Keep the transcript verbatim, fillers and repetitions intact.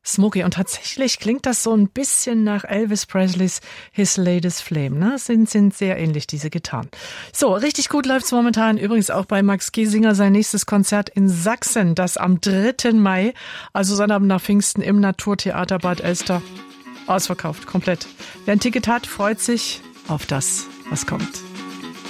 Smokey. Und tatsächlich klingt das so ein bisschen nach Elvis Presleys His Latest Flame. Ne? Sind, sind sehr ähnlich, diese Gitarren. So, richtig gut läuft's momentan. Übrigens auch bei Max Giesinger sein nächstes Konzert in Sachsen, das am dritten Mai, also Sonnabend nach Pfingsten im Naturtheater Bad Elster. Ausverkauft, komplett. Wer ein Ticket hat, freut sich auf das, was kommt.